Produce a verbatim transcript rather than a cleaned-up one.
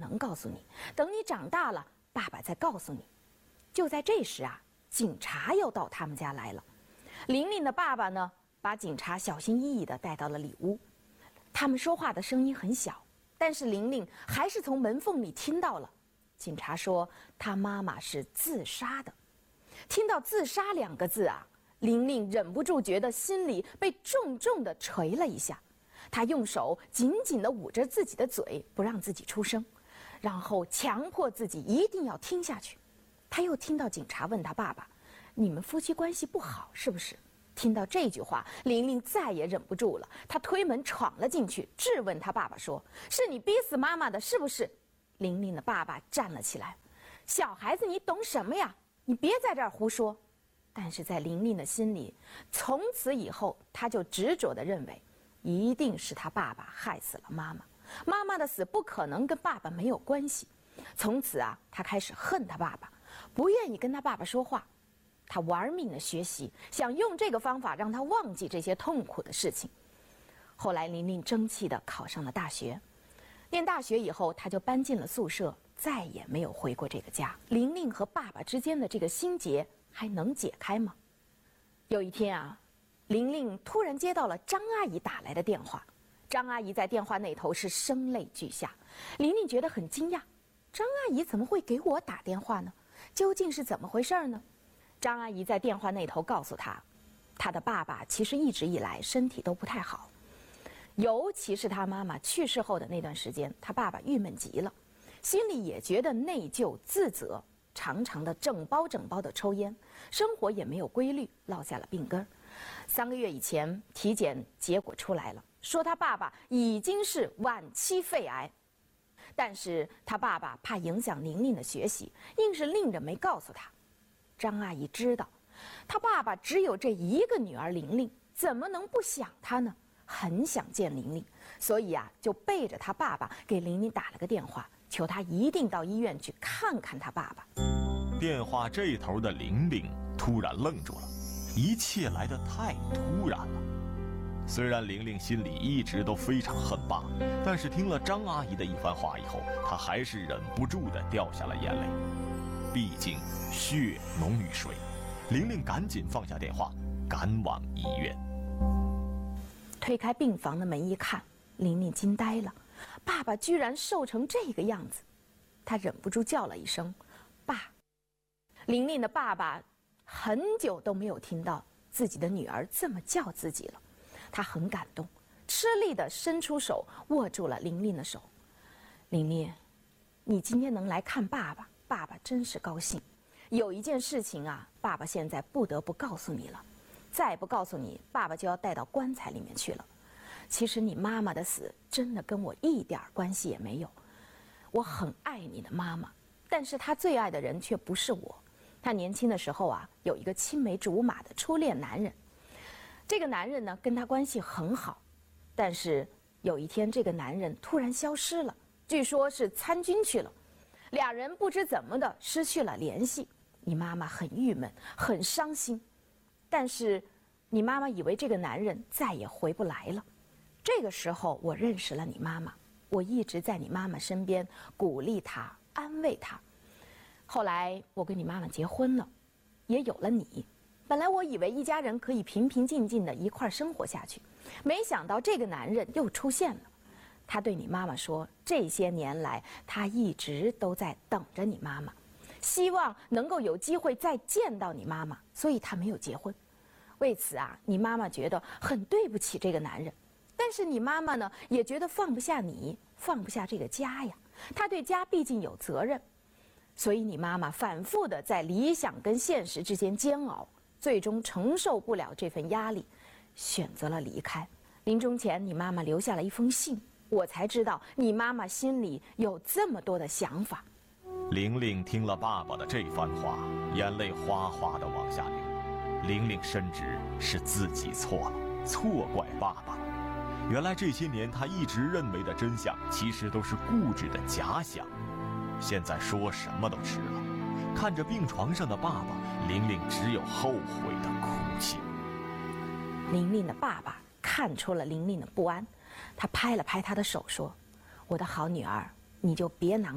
能告诉你，等你长大了，爸爸再告诉你。”就在这时啊，警察又到他们家来了。玲玲的爸爸呢，把警察小心翼翼地带到了里屋。他们说话的声音很小，但是玲玲还是从门缝里听到了。警察说她妈妈是自杀的。听到自杀两个字啊，玲玲忍不住觉得心里被重重地捶了一下。她用手紧紧地捂着自己的嘴，不让自己出声，然后强迫自己一定要听下去。她又听到警察问她爸爸：“你们夫妻关系不好是不是？”听到这句话，玲玲再也忍不住了，她推门闯了进去，质问她爸爸说：“是你逼死妈妈的，是不是？”玲玲的爸爸站了起来：“小孩子，你懂什么呀？你别在这儿胡说。”但是在玲玲的心里，从此以后，她就执着地认为，一定是她爸爸害死了妈妈，妈妈的死不可能跟爸爸没有关系。从此啊，她开始恨她爸爸，不愿意跟她爸爸说话。她玩命的学习，想用这个方法让她忘记这些痛苦的事情。后来玲玲争气地考上了大学，念大学以后，她就搬进了宿舍，再也没有回过这个家。玲玲和爸爸之间的这个心结还能解开吗？有一天啊，玲玲突然接到了张阿姨打来的电话。张阿姨在电话那头是声泪俱下，玲玲觉得很惊讶，张阿姨怎么会给我打电话呢？究竟是怎么回事呢？张阿姨在电话那头告诉她，她的爸爸其实一直以来身体都不太好，尤其是她妈妈去世后的那段时间，她爸爸郁闷极了，心里也觉得内疚自责，常常的整包整包的抽烟，生活也没有规律，落下了病根儿。三个月以前，体检结果出来了，说他爸爸已经是晚期肺癌，但是他爸爸怕影响玲玲的学习，硬是拎着没告诉他。张阿姨知道，他爸爸只有这一个女儿玲玲，怎么能不想她呢？很想见玲玲，所以啊，就背着他爸爸给玲玲打了个电话，求他一定到医院去看看他爸爸。 电话这头的玲玲突然愣住了，一切来得太突然了。虽然玲玲心里一直都非常恨爸，但是听了张阿姨的一番话以后，她还是忍不住地掉下了眼泪。毕竟血浓于水，玲玲赶紧放下电话，赶往医院。 推开病房的门一看，玲玲惊呆了，爸爸居然瘦成这个样子。她忍不住叫了一声“爸”。玲玲的爸爸很久都没有听到自己的女儿这么叫自己了，他很感动，吃力地伸出手握住了玲玲的手。玲玲，你今天能来看爸爸，爸爸真是高兴。有一件事情啊，爸爸现在不得不告诉你了，再不告诉你，爸爸就要带到棺材里面去了。其实你妈妈的死真的跟我一点关系也没有，我很爱你的妈妈，但是她最爱的人却不是我。她年轻的时候啊，有一个青梅竹马的初恋男人，这个男人呢跟她关系很好，但是有一天这个男人突然消失了，据说是参军去了，俩人不知怎么的失去了联系。你妈妈很郁闷，很伤心，但是你妈妈以为这个男人再也回不来了。这个时候我认识了你妈妈，我一直在你妈妈身边鼓励她，安慰她。后来我跟你妈妈结婚了，也有了你。本来我以为一家人可以平平静静的一块生活下去，没想到这个男人又出现了。他对你妈妈说，这些年来他一直都在等着你妈妈，希望能够有机会再见到你妈妈，所以他没有结婚。为此啊，你妈妈觉得很对不起这个男人，但是你妈妈呢，也觉得放不下你，放不下这个家呀。她对家毕竟有责任，所以你妈妈反复的在理想跟现实之间煎熬，最终承受不了这份压力，选择了离开。临终前，你妈妈留下了一封信，我才知道你妈妈心里有这么多的想法。 玲玲听了爸爸的这番话，眼泪哗哗地往下流。玲玲深知是自己错了，错怪爸爸。原来这些年她一直认为的真相，其实都是固执的假想。现在说什么都迟了。看着病床上的爸爸，玲玲只有后悔的哭泣。 玲玲的爸爸看出了玲玲的不安，他拍了拍她的手说：“我的好女儿，你就别难